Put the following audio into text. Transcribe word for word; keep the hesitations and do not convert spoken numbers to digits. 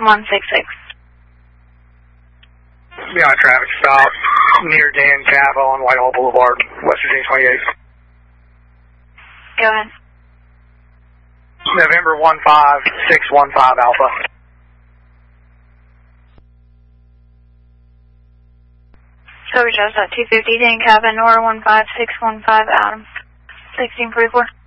one six six. Be on a traffic stop near Dan Cab on Whitehall Boulevard, West Virginia twenty-eight. Go ahead. November one five six one five Alpha. So we chose at two fifty Dan Cab and Nora one five six one five Adam. sixteen forty-four.